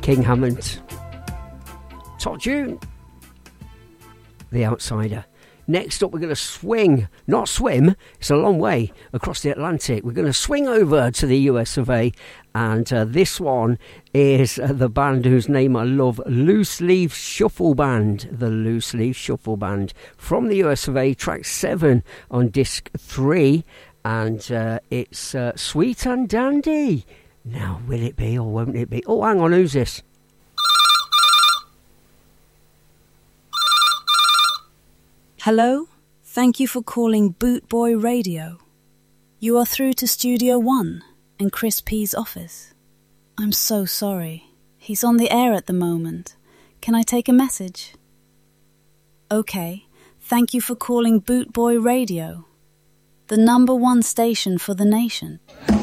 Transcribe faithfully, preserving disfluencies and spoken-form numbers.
King Hammond. Top tune. The Outsider. Next up, we're going to swing, not swim, it's a long way across the Atlantic. We're going to swing over to the U S of A, and uh, this one is uh, the band whose name I love, Loose Leaf Shuffle Band. The Loose Leaf Shuffle Band from the U S of A, track seven on disc three, and uh, it's uh, Sweet and Dandy. Now, will it be or won't it be? Oh, hang on, who's this? Hello, thank you for calling Bootboy Radio. You are through to Studio One in Chris P's office. I'm so sorry. He's on the air at the moment. Can I take a message? Okay, thank you for calling Bootboy Radio, the number one station for the nation.